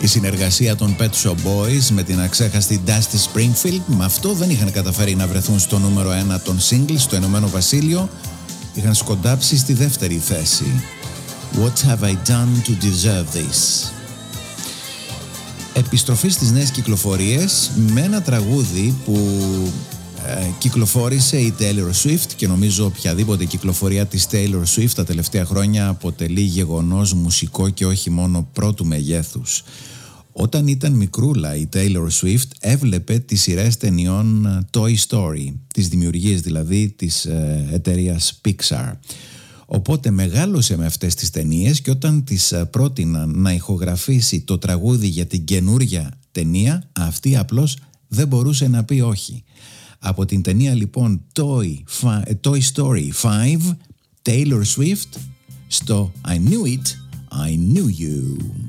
Η συνεργασία των Pet Shop Boys με την αξέχαστη Dusty Springfield, με αυτό δεν είχαν καταφέρει να βρεθούν στο νούμερο 1 των singles στο Ηνωμένο Βασίλειο. Είχαν σκοντάψει στη δεύτερη θέση. What have I done to deserve this? Επιστροφή στις νέες κυκλοφορίες με ένα τραγούδι που κυκλοφόρησε η Taylor Swift, και νομίζω οποιαδήποτε κυκλοφορία της Taylor Swift τα τελευταία χρόνια αποτελεί γεγονός μουσικό και όχι μόνο πρώτου μεγέθους. Όταν ήταν μικρούλα η Taylor Swift έβλεπε τις σειρές ταινιών Toy Story, τις δημιουργίες δηλαδή της εταιρείας Pixar. Οπότε μεγάλωσε με αυτές τις ταινίες, και όταν της πρότειναν να ηχογραφήσει το τραγούδι για την καινούρια ταινία, αυτή απλώς δεν μπορούσε να πει όχι. Από την ταινία λοιπόν Toy Story 5, Taylor Swift στο I Knew It, I Knew You.